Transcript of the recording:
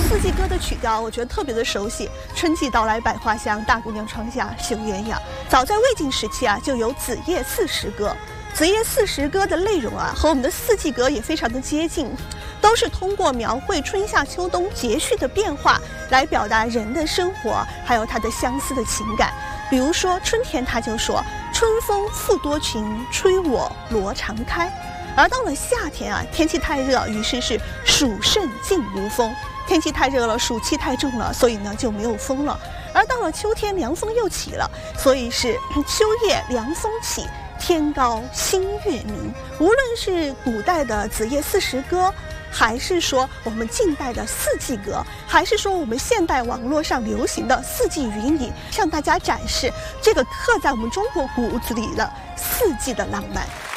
四季歌的曲调，我觉得特别的熟悉。春季到来百花香，大姑娘窗下绣鸳鸯。早在魏晋时期啊，就有《子夜四时歌》。《子夜四时歌》的内容啊，和我们的四季歌也非常的接近，都是通过描绘春夏秋冬节序的变化，来表达人的生活，还有他的相思的情感。比如说春天，他就说：“春风复多情，吹我罗裳开。”而到了夏天啊，天气太热，于是是暑甚尽无风。天气太热了，暑气太重了，所以呢就没有风了。而到了秋天，凉风又起了，所以是秋夜凉风起，天高星月明。无论是古代的《子夜四时歌》，还是说我们近代的四季歌，还是说我们现代网络上流行的四季云影，向大家展示这个刻在我们中国骨子里的四季的浪漫。